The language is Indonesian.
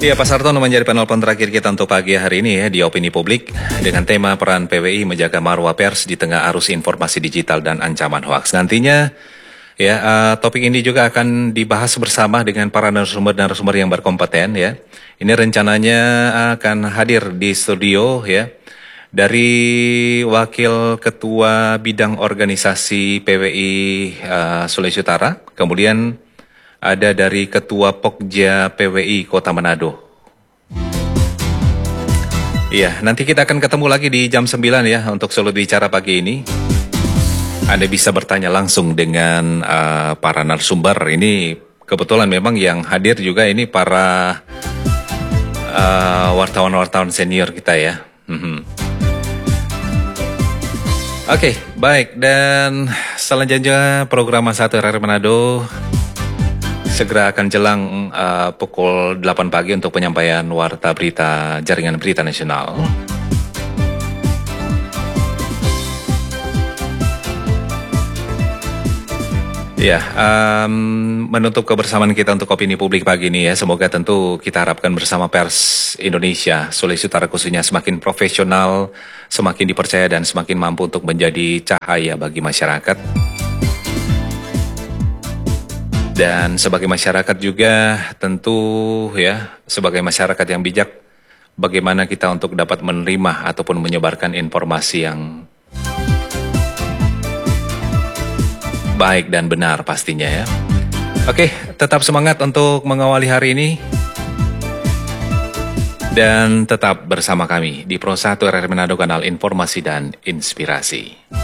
Iya, Pak Sartono menjadi penelpon terakhir kita untuk pagi hari ini ya di Opini Publik dengan tema peran PWI menjaga marwah pers di tengah arus informasi digital dan ancaman hoaks. Nantinya ya topik ini juga akan dibahas bersama dengan para narasumber yang berkompeten ya. Ini rencananya akan hadir di studio ya dari Wakil Ketua Bidang Organisasi PWI Sulawesi Utara, kemudian ada dari Ketua Pokja PWI Kota Manado. Iya, nanti kita akan ketemu lagi di jam 9 ya untuk Sulut Bicara pagi ini. Anda bisa bertanya langsung dengan para narasumber. Ini kebetulan memang yang hadir juga ini para wartawan-wartawan senior kita ya. Oke, baik. Dan selanjutnya program 1 RRI Manado segera akan jelang pukul 8 pagi untuk penyampaian warta berita Jaringan Berita Nasional. Ya, menutup kebersamaan kita untuk opini publik pagi ini ya. Semoga tentu kita harapkan bersama pers Indonesia, Sulawesi Utara khususnya semakin profesional, semakin dipercaya dan semakin mampu untuk menjadi cahaya bagi masyarakat. Dan sebagai masyarakat juga tentu ya, sebagai masyarakat yang bijak, bagaimana kita untuk dapat menerima ataupun menyebarkan informasi yang baik dan benar pastinya ya. Oke, tetap semangat untuk mengawali hari ini. Dan tetap bersama kami di Pro 1 RRI Manado, kanal informasi dan inspirasi.